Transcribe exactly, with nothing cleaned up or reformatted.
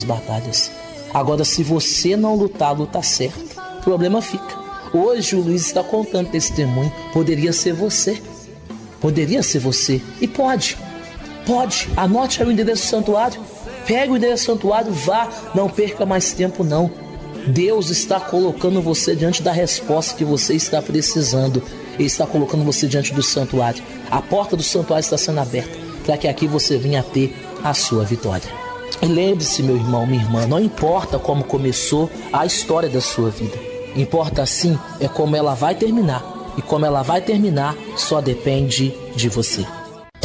batalhas. Agora, se você não lutar a luta certa, o problema fica. Hoje o Luiz está contando testemunho. Poderia ser você. Poderia ser você. E pode. Pode. Anote aí o endereço do santuário. Pegue o endereço do santuário, vá. Não perca mais tempo, não. Deus está colocando você diante da resposta que você está precisando. Ele está colocando você diante do santuário. A porta do santuário está sendo aberta para que aqui você venha ter a sua vitória. E lembre-se, meu irmão, minha irmã, não importa como começou a história da sua vida. Importa sim é como ela vai terminar. E como ela vai terminar só depende de você.